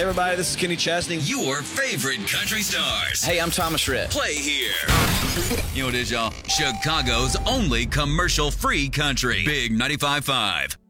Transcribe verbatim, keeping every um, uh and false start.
Hey everybody, this is Kenny Chesney. Your favorite country stars. Hey, I'm Thomas Rhett. Play here. You know what it is, y'all? Chicago's only commercial-free country. Big ninety-five point five.